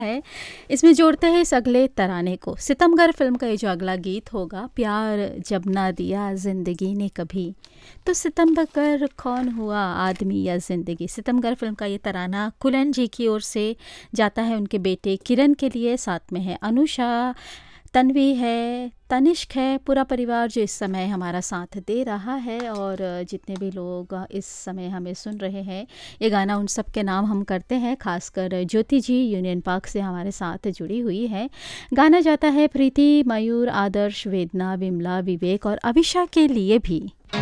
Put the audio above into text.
है। इसमें जोड़ते हैं इस अगले तराने को। सितमगर फ़िल्म का ये जो अगला गीत होगा, प्यार जब ना दिया ज़िंदगी ने कभी, तो सितमगर कौन हुआ आदमी या ज़िंदगी। सितमगर फ़िल्म का ये तराना कुलन जी की ओर से जाता है उनके बेटे किरण के लिए, साथ में है अनुषा, तन्वी है, तनिष्क है, पूरा परिवार जो इस समय हमारा साथ दे रहा है। और जितने भी लोग इस समय हमें सुन रहे हैं, ये गाना उन सब के नाम हम करते हैं, खासकर ज्योति जी यूनियन पार्क से हमारे साथ जुड़ी हुई है। गाना जाता है प्रीति, मयूर, आदर्श, वेदना, विमला, विवेक और अभिषा के लिए भी।